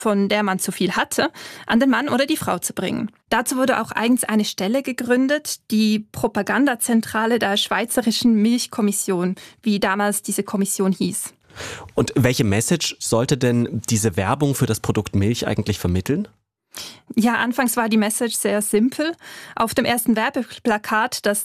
von der man zu viel hatte, an den Mann oder die Frau zu bringen. Dazu wurde auch eigens eine Stelle gegründet, die Propagandazentrale der Schweizerischen Milchkommission, wie damals diese Kommission hieß. Und welche Message sollte denn diese Werbung für das Produkt Milch eigentlich vermitteln? Ja, anfangs war die Message sehr simpel. Auf dem ersten Werbeplakat, das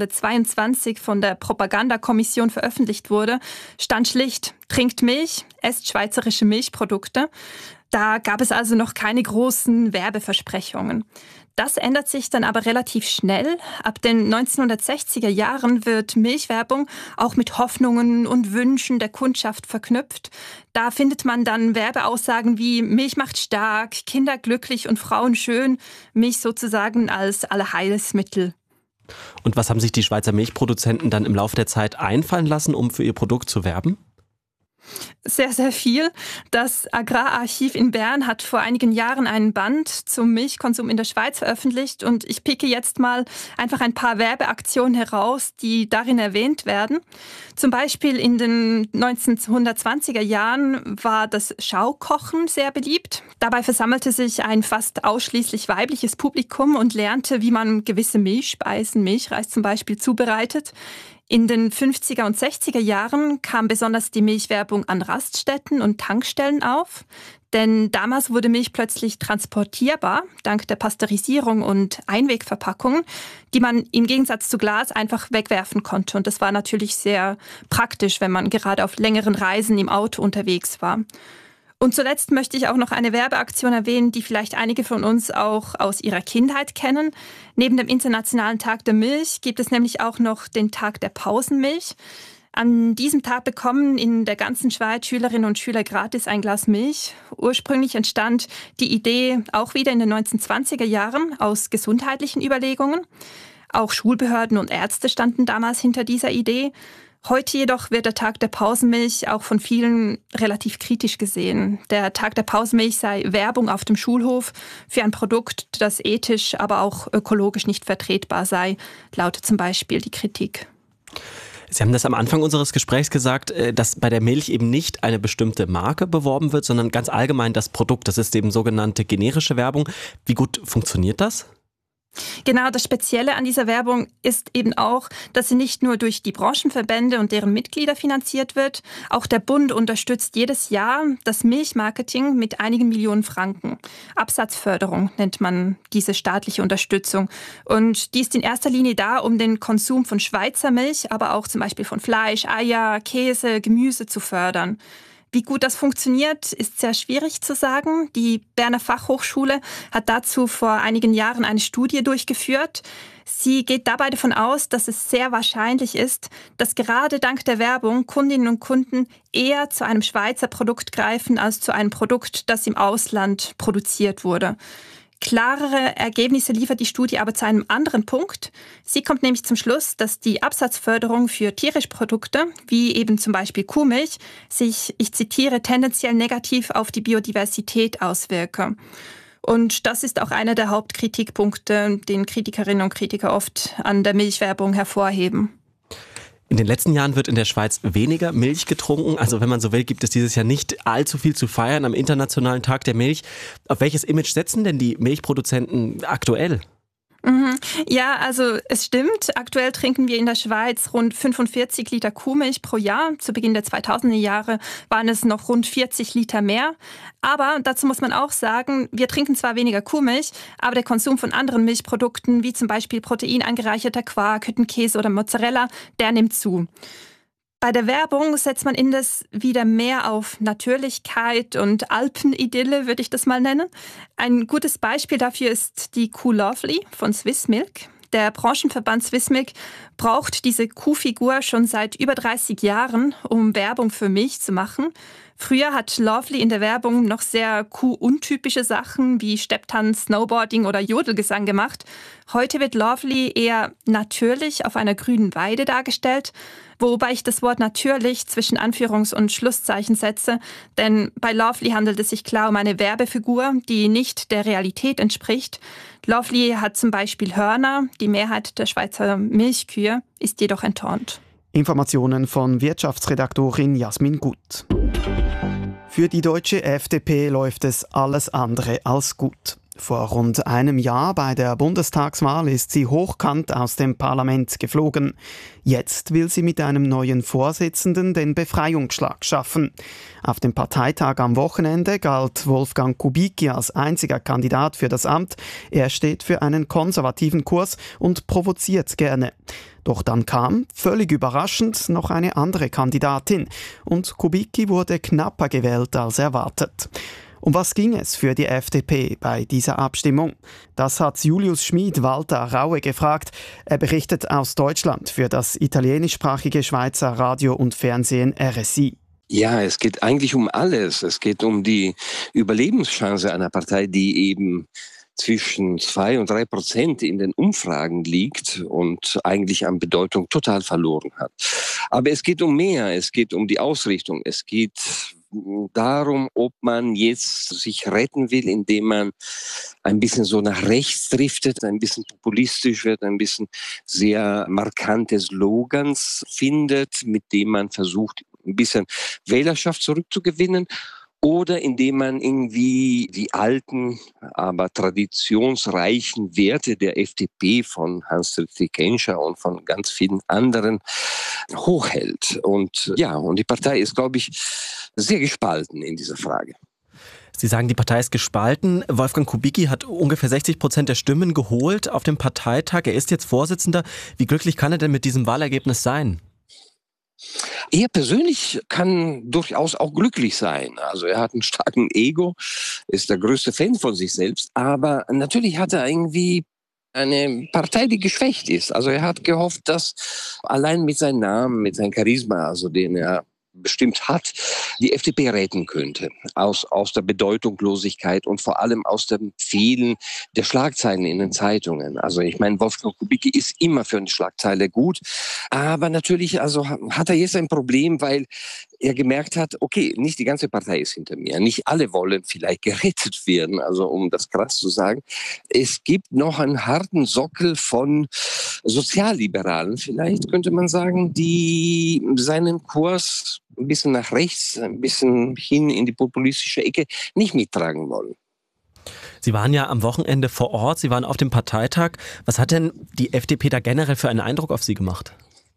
1922 von der Propagandakommission veröffentlicht wurde, stand schlicht: Trinkt Milch, esst schweizerische Milchprodukte. Da gab es also noch keine großen Werbeversprechungen. Das ändert sich dann aber relativ schnell. Ab den 1960er Jahren wird Milchwerbung auch mit Hoffnungen und Wünschen der Kundschaft verknüpft. Da findet man dann Werbeaussagen wie Milch macht stark, Kinder glücklich und Frauen schön, Milch sozusagen als Allerheilsmittel. Und was haben sich die Schweizer Milchproduzenten dann im Laufe der Zeit einfallen lassen, um für ihr Produkt zu werben? Sehr, sehr viel. Das Agrararchiv in Bern hat vor einigen Jahren einen Band zum Milchkonsum in der Schweiz veröffentlicht und ich picke jetzt mal einfach ein paar Werbeaktionen heraus, die darin erwähnt werden. Zum Beispiel in den 1920er Jahren war das Schaukochen sehr beliebt. Dabei versammelte sich ein fast ausschließlich weibliches Publikum und lernte, wie man gewisse Milchspeisen, Milchreis zum Beispiel, zubereitet. In den 50er und 60er Jahren kam besonders die Milchwerbung an Raststätten und Tankstellen auf. Denn damals wurde Milch plötzlich transportierbar, dank der Pasteurisierung und Einwegverpackungen, die man im Gegensatz zu Glas einfach wegwerfen konnte. Und das war natürlich sehr praktisch, wenn man gerade auf längeren Reisen im Auto unterwegs war. Und zuletzt möchte ich auch noch eine Werbeaktion erwähnen, die vielleicht einige von uns auch aus ihrer Kindheit kennen. Neben dem Internationalen Tag der Milch gibt es nämlich auch noch den Tag der Pausenmilch. An diesem Tag bekommen in der ganzen Schweiz Schülerinnen und Schüler gratis ein Glas Milch. Ursprünglich entstand die Idee auch wieder in den 1920er Jahren aus gesundheitlichen Überlegungen. Auch Schulbehörden und Ärzte standen damals hinter dieser Idee. Heute jedoch wird der Tag der Pausenmilch auch von vielen relativ kritisch gesehen. Der Tag der Pausenmilch sei Werbung auf dem Schulhof für ein Produkt, das ethisch, aber auch ökologisch nicht vertretbar sei, lautet zum Beispiel die Kritik. Sie haben das am Anfang unseres Gesprächs gesagt, dass bei der Milch eben nicht eine bestimmte Marke beworben wird, sondern ganz allgemein das Produkt. Das ist eben sogenannte generische Werbung. Wie gut funktioniert das? Genau, das Spezielle an dieser Werbung ist eben auch, dass sie nicht nur durch die Branchenverbände und deren Mitglieder finanziert wird. Auch der Bund unterstützt jedes Jahr das Milchmarketing mit einigen Millionen Franken. Absatzförderung nennt man diese staatliche Unterstützung. Und die ist in erster Linie da, um den Konsum von Schweizer Milch, aber auch zum Beispiel von Fleisch, Eier, Käse, Gemüse zu fördern. Wie gut das funktioniert, ist sehr schwierig zu sagen. Die Berner Fachhochschule hat dazu vor einigen Jahren eine Studie durchgeführt. Sie geht dabei davon aus, dass es sehr wahrscheinlich ist, dass gerade dank der Werbung Kundinnen und Kunden eher zu einem Schweizer Produkt greifen als zu einem Produkt, das im Ausland produziert wurde. Klarere Ergebnisse liefert die Studie aber zu einem anderen Punkt. Sie kommt nämlich zum Schluss, dass die Absatzförderung für tierische Produkte, wie eben zum Beispiel Kuhmilch, sich, ich zitiere, tendenziell negativ auf die Biodiversität auswirke. Und das ist auch einer der Hauptkritikpunkte, den Kritikerinnen und Kritiker oft an der Milchwerbung hervorheben. In den letzten Jahren wird in der Schweiz weniger Milch getrunken. Also wenn man so will, gibt es dieses Jahr nicht allzu viel zu feiern am Internationalen Tag der Milch. Auf welches Image setzen denn die Milchproduzenten aktuell? Ja, also es stimmt. Aktuell trinken wir in der Schweiz rund 45 Liter Kuhmilch pro Jahr. Zu Beginn der 2000er Jahre waren es noch rund 40 Liter mehr. Aber dazu muss man auch sagen, wir trinken zwar weniger Kuhmilch, aber der Konsum von anderen Milchprodukten, wie zum Beispiel proteinangereicherter Quark, Hüttenkäse oder Mozzarella, der nimmt zu. Bei der Werbung setzt man indes wieder mehr auf Natürlichkeit und Alpenidylle, würde ich das mal nennen. Ein gutes Beispiel dafür ist die Kuh Lovely von Swissmilk. Der Branchenverband Swissmilk braucht diese Kuhfigur schon seit über 30 Jahren, um Werbung für Milch zu machen. Früher hat Lovely in der Werbung noch sehr kuhuntypische Sachen wie Stepptanz, Snowboarding oder Jodelgesang gemacht. Heute wird Lovely eher natürlich auf einer grünen Weide dargestellt, wobei ich das Wort natürlich zwischen Anführungs- und Schlusszeichen setze, denn bei Lovely handelt es sich klar um eine Werbefigur, die nicht der Realität entspricht. Lovely hat zum Beispiel Hörner, die Mehrheit der Schweizer Milchkühe ist jedoch enthornt. Informationen von Wirtschaftsredaktorin Jasmin Gut. Für die deutsche FDP läuft es alles andere als gut. Vor rund einem Jahr bei der Bundestagswahl ist sie hochkant aus dem Parlament geflogen. Jetzt will sie mit einem neuen Vorsitzenden den Befreiungsschlag schaffen. Auf dem Parteitag am Wochenende galt Wolfgang Kubicki als einziger Kandidat für das Amt. Er steht für einen konservativen Kurs und provoziert gerne. Doch dann kam, völlig überraschend, noch eine andere Kandidatin. Und Kubicki wurde knapper gewählt als erwartet. Um was ging es für die FDP bei dieser Abstimmung? Das hat Julius Schmid Walter Raue gefragt. Er berichtet aus Deutschland für das italienischsprachige Schweizer Radio und Fernsehen RSI. Ja, es geht eigentlich um alles. Es geht um die Überlebenschance einer Partei, die eben zwischen 2 und 3% in den Umfragen liegt und eigentlich an Bedeutung total verloren hat. Aber es geht um mehr. Es geht um die Ausrichtung. Es geht darum, ob man jetzt sich retten will, indem man ein bisschen so nach rechts driftet, ein bisschen populistisch wird, ein bisschen sehr markante Slogans findet, mit denen man versucht, ein bisschen Wählerschaft zurückzugewinnen. Oder indem man irgendwie die alten, aber traditionsreichen Werte der FDP von Hans-Dietrich Genscher und von ganz vielen anderen hochhält. Und die Partei ist, glaube ich, sehr gespalten in dieser Frage. Sie sagen, die Partei ist gespalten. Wolfgang Kubicki hat ungefähr 60% der Stimmen geholt auf dem Parteitag. Er ist jetzt Vorsitzender. Wie glücklich kann er denn mit diesem Wahlergebnis sein? Er persönlich kann durchaus auch glücklich sein. Also er hat einen starken Ego, ist der größte Fan von sich selbst. Aber natürlich hat er irgendwie eine Partei, die geschwächt ist. Also er hat gehofft, dass allein mit seinem Namen, mit seinem Charisma, also den er bestimmt hat, die FDP retten könnte. Aus der Bedeutungslosigkeit und vor allem aus dem Fehlen der Schlagzeilen in den Zeitungen. Also ich meine, Wolfgang Kubicki ist immer für eine Schlagzeile gut, aber natürlich hat er jetzt ein Problem, weil er gemerkt hat, okay, nicht die ganze Partei ist hinter mir. Nicht alle wollen vielleicht gerettet werden, also um das krass zu sagen. Es gibt noch einen harten Sockel von Sozialliberalen, vielleicht könnte man sagen, die seinen Kurs ein bisschen nach rechts, ein bisschen hin in die populistische Ecke nicht mittragen wollen. Sie waren ja am Wochenende vor Ort, Sie waren auf dem Parteitag. Was hat denn die FDP da generell für einen Eindruck auf Sie gemacht?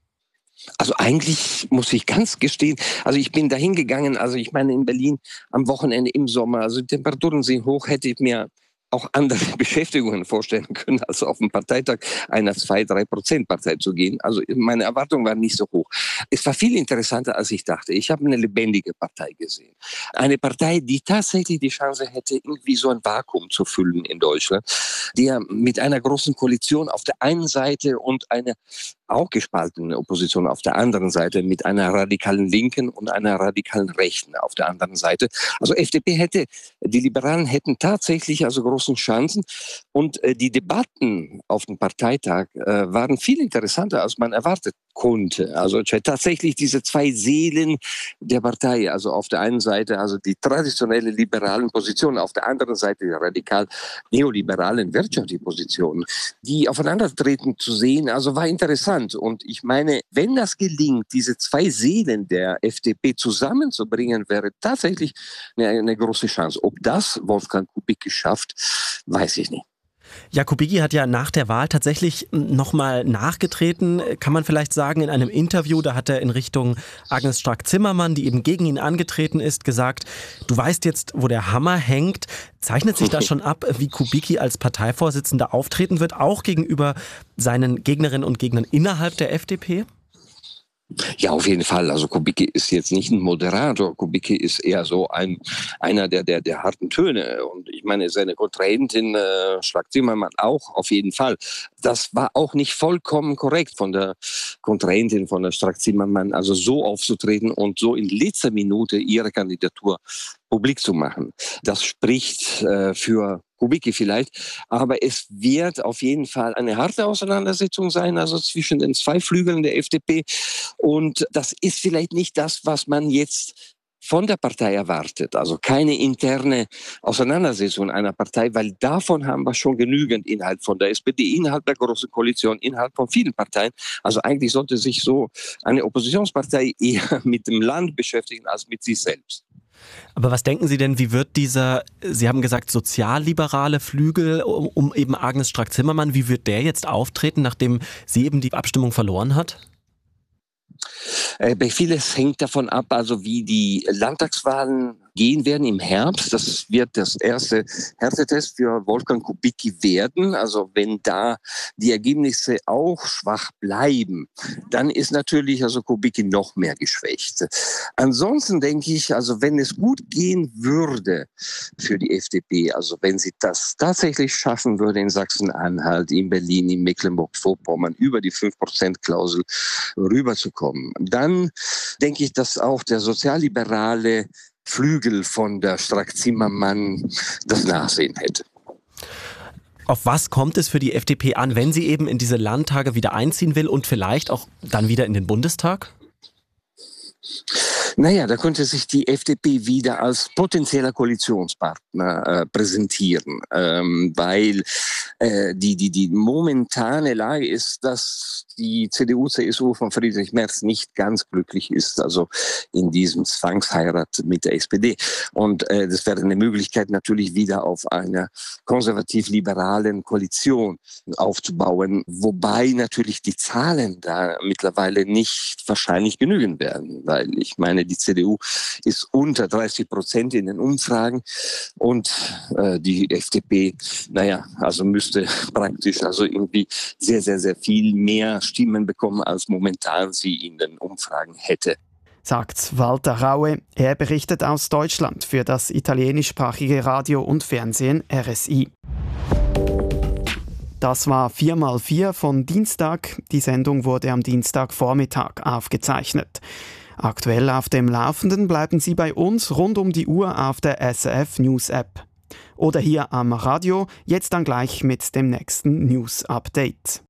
Also eigentlich muss ich ganz gestehen, also ich bin dahin gegangen, also ich meine in Berlin am Wochenende im Sommer, also die Temperaturen sind hoch, hätte ich mir auch andere Beschäftigungen vorstellen können, als auf dem Parteitag einer 2-3% Partei zu gehen. Also meine Erwartungen waren nicht so hoch. Es war viel interessanter, als ich dachte. Ich habe eine lebendige Partei gesehen. Eine Partei, die tatsächlich die Chance hätte, irgendwie so ein Vakuum zu füllen in Deutschland, die mit einer großen Koalition auf der einen Seite und eine auch gespaltene Opposition auf der anderen Seite mit einer radikalen Linken und einer radikalen Rechten auf der anderen Seite. Also die Liberalen hätten tatsächlich also großen Chancen und die Debatten auf dem Parteitag waren viel interessanter, als man erwartet konnte. Also tatsächlich diese zwei Seelen der Partei, also auf der einen Seite also die traditionelle liberalen Positionen, auf der anderen Seite die radikal neoliberalen wirtschaftlichen Positionen, die aufeinandertreten zu sehen, also war interessant. Und ich meine, wenn das gelingt, diese zwei Seelen der FDP zusammenzubringen, wäre tatsächlich eine große Chance. Ob das Wolfgang Kubicki schafft, weiß ich nicht. Ja, Kubicki hat ja nach der Wahl tatsächlich nochmal nachgetreten, kann man vielleicht sagen, in einem Interview, da hat er in Richtung Agnes Strack-Zimmermann, die eben gegen ihn angetreten ist, gesagt, du weißt jetzt, wo der Hammer hängt. Zeichnet sich da schon ab, wie Kubicki als Parteivorsitzender auftreten wird, auch gegenüber seinen Gegnerinnen und Gegnern innerhalb der FDP? Ja, auf jeden Fall. Also Kubicki ist jetzt nicht ein Moderator. Kubicki ist eher so einer der harten Töne. Und ich meine, seine Kontrahentin Strack-Zimmermann auch, auf jeden Fall. Das war auch nicht vollkommen korrekt von der Kontrahentin von der Strack-Zimmermann, also so aufzutreten und so in letzter Minute ihre Kandidatur publik zu machen. Das spricht für Kubicki vielleicht, aber es wird auf jeden Fall eine harte Auseinandersetzung sein, also zwischen den zwei Flügeln der FDP. Und das ist vielleicht nicht das, was man jetzt von der Partei erwartet. Also keine interne Auseinandersetzung einer Partei, weil davon haben wir schon genügend innerhalb von der SPD, innerhalb der Großen Koalition, innerhalb von vielen Parteien. Also eigentlich sollte sich so eine Oppositionspartei eher mit dem Land beschäftigen als mit sich selbst. Aber was denken Sie denn, wie wird dieser, Sie haben gesagt, sozialliberale Flügel um eben Agnes Strack-Zimmermann, wie wird der jetzt auftreten, nachdem sie eben die Abstimmung verloren hat? Bei vieles hängt davon ab, also wie die Landtagswahlen gehen werden im Herbst. Das wird das erste Härtetest für Wolfgang Kubicki werden. Also wenn da die Ergebnisse auch schwach bleiben, dann ist natürlich also Kubicki noch mehr geschwächt. Ansonsten denke ich, also wenn es gut gehen würde für die FDP, also wenn sie das tatsächlich schaffen würde in Sachsen-Anhalt, in Berlin, in Mecklenburg-Vorpommern über die 5%-Klausel rüberzukommen, dann denke ich, dass auch der sozialliberale Flügel von der Strack-Zimmermann das Nachsehen hätte. Auf was kommt es für die FDP an, wenn sie eben in diese Landtage wieder einziehen will und vielleicht auch dann wieder in den Bundestag? Naja, da könnte sich die FDP wieder als potenzieller Koalitionspartner präsentieren, weil die momentane Lage ist, dass die CDU-CSU von Friedrich Merz nicht ganz glücklich ist, also in diesem Zwangsheirat mit der SPD. Und das wäre eine Möglichkeit, natürlich wieder auf einer konservativ-liberalen Koalition aufzubauen, wobei natürlich die Zahlen da mittlerweile nicht wahrscheinlich genügen werden, weil ich meine, die CDU ist unter 30% in den Umfragen und die FDP, also müsste praktisch also irgendwie sehr, sehr, sehr viel mehr Stimmen bekommen, als momentan sie in den Umfragen hätte. Sagt Walter Raue. Er berichtet aus Deutschland für das italienischsprachige Radio und Fernsehen RSI. Das war 4x4 von Dienstag. Die Sendung wurde am Dienstagvormittag aufgezeichnet. Aktuell auf dem Laufenden bleiben Sie bei uns rund um die Uhr auf der SRF News App. Oder hier am Radio, jetzt dann gleich mit dem nächsten News Update.